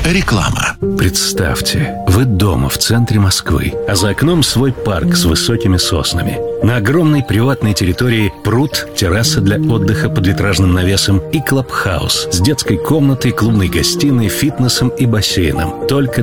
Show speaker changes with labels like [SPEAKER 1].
[SPEAKER 1] Реклама.
[SPEAKER 2] Представьте, вы дома в центре Москвы, а за окном свой парк с высокими соснами. На огромной приватной территории пруд, терраса для отдыха под витражным навесом и клабхаус с детской комнатой, клубной гостиной, фитнесом и бассейном. Только